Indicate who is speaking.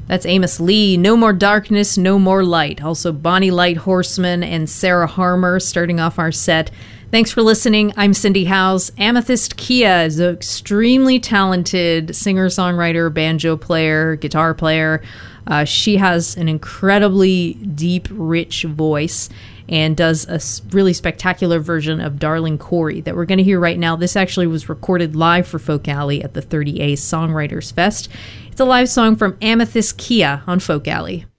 Speaker 1: That's Amos Lee, No More Darkness, No More Light. Also Bonnie Light Horseman and Sarah Harmer starting off our set. Thanks for listening. I'm Cindy Howes. Amethyst Kia is an extremely talented singer-songwriter, banjo player, guitar player. She has an incredibly deep, rich voice and does a really spectacular version of Darling Corey that we're going to hear right now. This actually was recorded live for Folk Alley at the 30A Songwriters Fest. It's a live song from Amethyst Kia on Folk Alley.